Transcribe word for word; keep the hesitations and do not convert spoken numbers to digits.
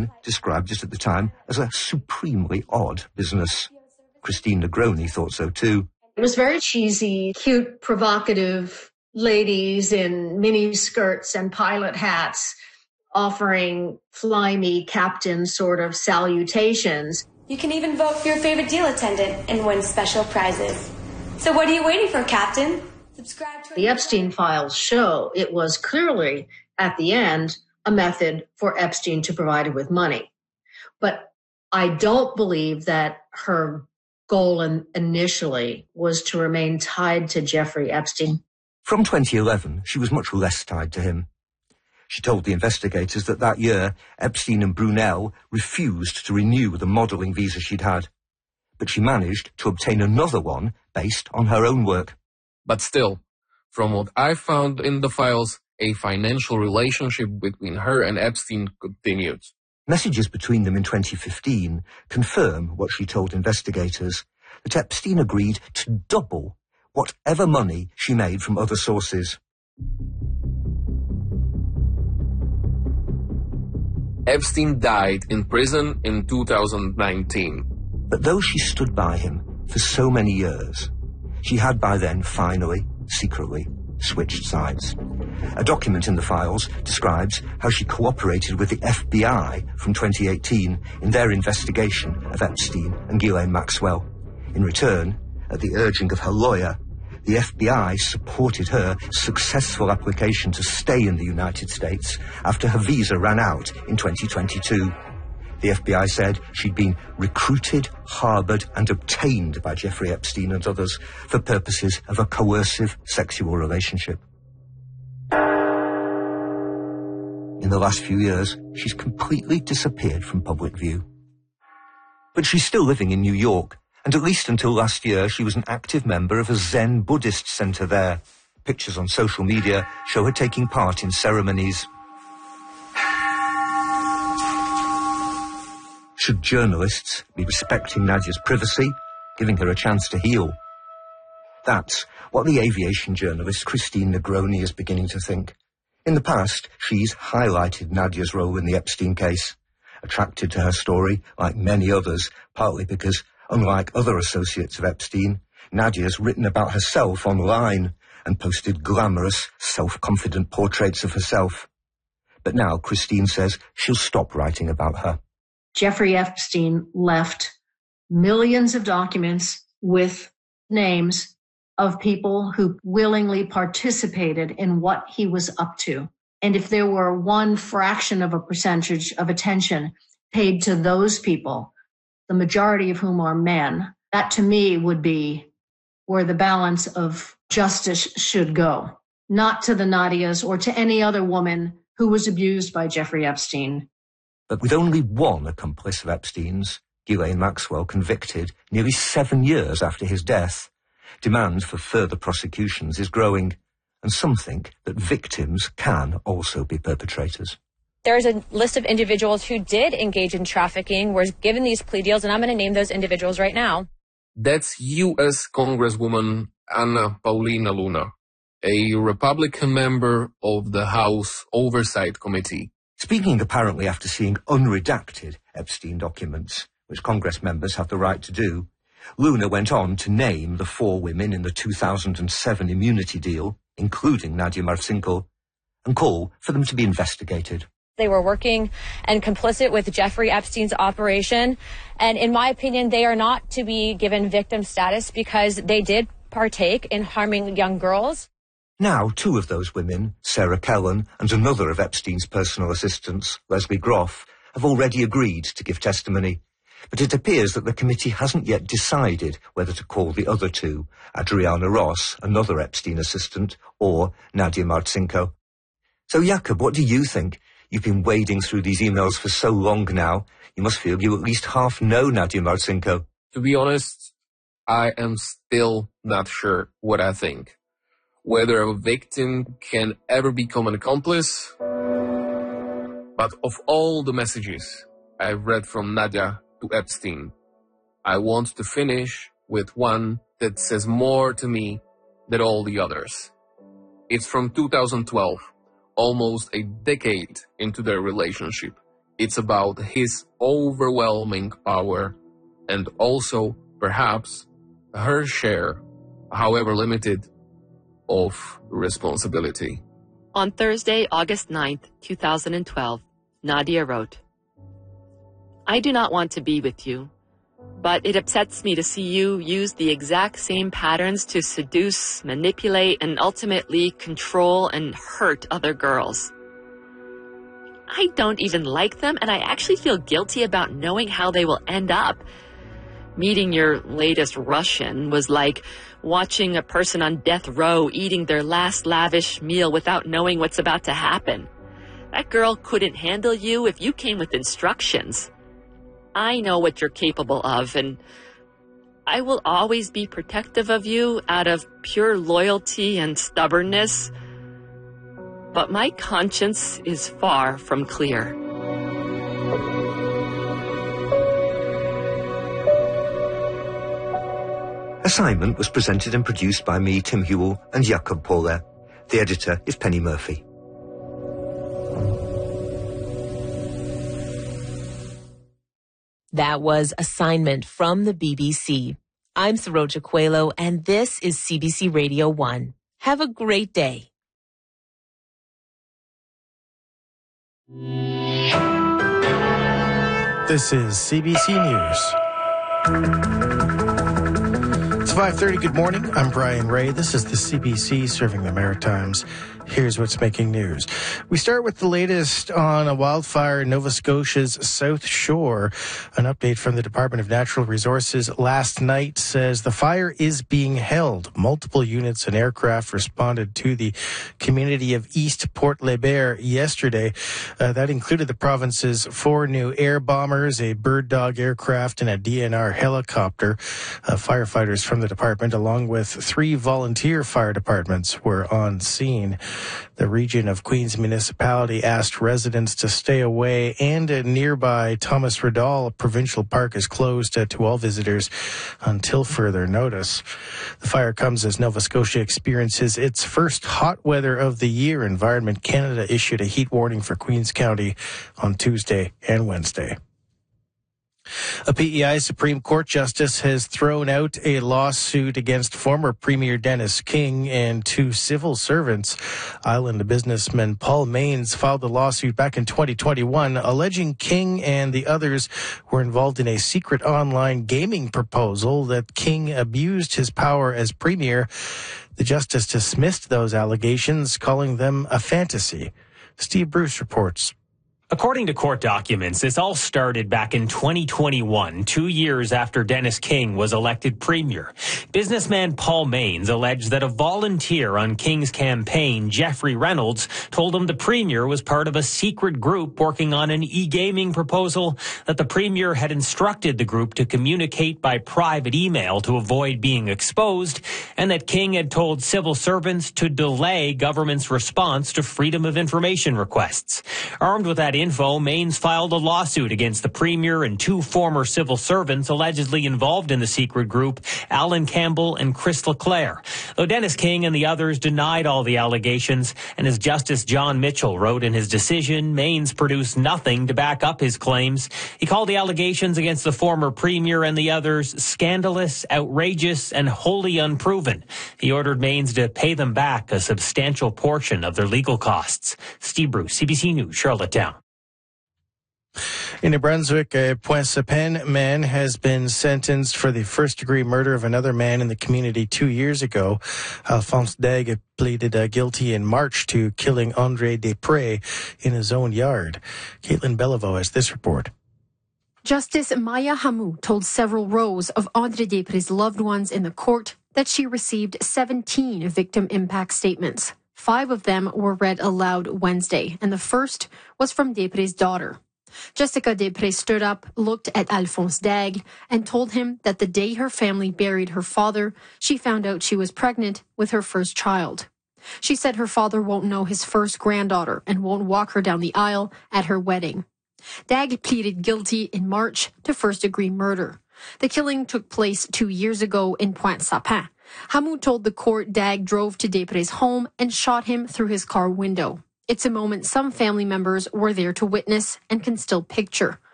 Epstein described it at the time as a supremely odd business. Christine Negroni thought so too. It was very cheesy, cute, provocative ladies in mini skirts and pilot hats offering fly me captain sort of salutations. You can even vote for your favorite deal attendant and win special prizes. So what are you waiting for, Captain? Subscribe to the Epstein files show it was clearly, at the end, a method for Epstein to provide her with money. But I don't believe that her goal in, initially was to remain tied to Jeffrey Epstein. From twenty eleven, she was much less tied to him. She told the investigators that that year, Epstein and Brunel refused to renew the modelling visa she'd had. But she managed to obtain another one based on her own work. But still, from what I found in the files, a financial relationship between her and Epstein continued. Messages between them in twenty fifteen confirm what she told investigators, that Epstein agreed to double whatever money she made from other sources. Epstein died in prison in two thousand nineteen. But though she stood by him for so many years, she had by then finally, secretly, switched sides. A document in the files describes how she cooperated with the F B I from twenty eighteen in their investigation of Epstein and Ghislaine Maxwell. In return, at the urging of her lawyer, the F B I supported her successful application to stay in the United States after her visa ran out in twenty twenty-two. The F B I said she'd been recruited, harboured and obtained by Jeffrey Epstein and others for purposes of a coercive sexual relationship. In the last few years, she's completely disappeared from public view. But she's still living in New York, and at least until last year she was an active member of a Zen Buddhist centre there. Pictures on social media show her taking part in ceremonies. Should journalists be respecting Nadia's privacy, giving her a chance to heal? That's what the aviation journalist Christine Negroni is beginning to think. In the past, she's highlighted Nadia's role in the Epstein case, attracted to her story, like many others, partly because, unlike other associates of Epstein, Nadia's written about herself online and posted glamorous, self-confident portraits of herself. But now Christine says she'll stop writing about her. Jeffrey Epstein left millions of documents with names of people who willingly participated in what he was up to. And if there were one fraction of a percentage of attention paid to those people, the majority of whom are men, that to me would be where the balance of justice should go, not to the Nadias or to any other woman who was abused by Jeffrey Epstein. But with only one accomplice of Epstein's, Ghislaine Maxwell, convicted nearly seven years after his death, demand for further prosecutions is growing, and some think that victims can also be perpetrators. There's a list of individuals who did engage in trafficking, were given these plea deals, and I'm going to name those individuals right now. That's U S Congresswoman Anna Paulina Luna, a Republican member of the House Oversight Committee. Speaking apparently after seeing unredacted Epstein documents, which Congress members have the right to do, Luna went on to name the four women in the two thousand seven immunity deal, including Nadia Marcinko, and call for them to be investigated. They were working and complicit with Jeffrey Epstein's operation, and in my opinion, they are not to be given victim status because they did partake in harming young girls. Now, two of those women, Sarah Kellen and another of Epstein's personal assistants, Leslie Groff, have already agreed to give testimony. But it appears that the committee hasn't yet decided whether to call the other two, Adriana Ross, another Epstein assistant, or Nadia Marcinko. So, Jakob, what do you think? You've been wading through these emails for so long now. You must feel you at least half know Nadia Marcinko. To be honest, I am still not sure what I think. Whether a victim can ever become an accomplice. But of all the messages I've read from Nadia to Epstein, I want to finish with one that says more to me than all the others. It's from two thousand twelve, almost a decade into their relationship. It's about his overwhelming power and also, perhaps, her share, however limited, of responsibility. On Thursday, August ninth, two thousand twelve, Nadia wrote, I do not want to be with you, but it upsets me to see you use the exact same patterns to seduce, manipulate, and ultimately control and hurt other girls. I don't even like them, and I actually feel guilty about knowing how they will end up. Meeting your latest Russian was like watching a person on death row eating their last lavish meal without knowing what's about to happen. That girl couldn't handle you if you came with instructions. I know what you're capable of, and I will always be protective of you out of pure loyalty and stubbornness. But my conscience is far from clear. Assignment was presented and produced by me, Tim Hewell, and Jakob Pauler. The editor is Penny Murphy. That was Assignment from the B B C. I'm Saroja Coelho, and this is C B C Radio one. Have a great day. This is C B C News. It's five thirty. Good morning. I'm Brian Ray. This is the C B C serving the Maritimes. Here's what's making news. We start with the latest on a wildfire in Nova Scotia's South Shore. An update from the Department of Natural Resources last night says the fire is being held. Multiple units and aircraft responded to the community of East Port Lebert yesterday. Uh, that included the province's four new air bombers, a Bird Dog aircraft, and a D N R helicopter. Uh, firefighters from the department, along with three volunteer fire departments, were on scene. The region of Queens Municipality asked residents to stay away, and a nearby Thomas Riddall Provincial Park is closed uh, to all visitors until further notice. The fire comes as Nova Scotia experiences its first hot weather of the year. Environment Canada issued a heat warning for Queens County on Tuesday and Wednesday. A P E I Supreme Court justice has thrown out a lawsuit against former Premier Dennis King and two civil servants. Island businessman Paul Maines filed the lawsuit back in twenty twenty-one, alleging King and the others were involved in a secret online gaming proposal that King abused his power as Premier. The justice dismissed those allegations, calling them a fantasy. Steve Bruce reports. According to court documents, this all started back in twenty twenty-one, two years after Dennis King was elected premier. Businessman Paul Maines alleged that a volunteer on King's campaign, Jeffrey Reynolds, told him the premier was part of a secret group working on an e-gaming proposal, that the premier had instructed the group to communicate by private email to avoid being exposed, and that King had told civil servants to delay government's response to Freedom of Information requests. Armed with that info, Maines filed a lawsuit against the premier and two former civil servants allegedly involved in the secret group, Alan Campbell and Chris LeClaire. Though Dennis King and the others denied all the allegations, and as Justice John Mitchell wrote in his decision, Maines produced nothing to back up his claims. He called the allegations against the former premier and the others scandalous, outrageous, and wholly unproven. He ordered Maines to pay them back a substantial portion of their legal costs. Steve Bruce, C B C News, Charlottetown. In New Brunswick, a Pointe-Sapin man has been sentenced for the first-degree murder of another man in the community two years ago. Alphonse Dague pleaded uh, guilty in March to killing André Després in his own yard. Caitlin Beliveau has this report. Justice Maya Hamou told several rows of André Després' loved ones in the court that she received seventeen victim impact statements. Five of them were read aloud Wednesday, and the first was from Després' daughter. Jessica Després stood up, looked at Alphonse Dague, and told him that the day her family buried her father, she found out she was pregnant with her first child. She said her father won't know his first granddaughter and won't walk her down the aisle at her wedding. Dague pleaded guilty in March to first-degree murder. The killing took place two years ago in Pointe-Sapin. Hamou told the court Dague drove to Després' home and shot him through his car window. It's a moment some family members were there to witness and can still picture.